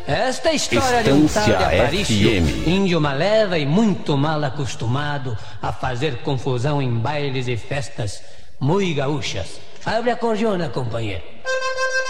Esta é a história de um tal de Estância Aparício, FM. índio maleva e muito mal acostumado a fazer confusão em bailes e festas muito gaúchas. Abre a cordiona, companheiro.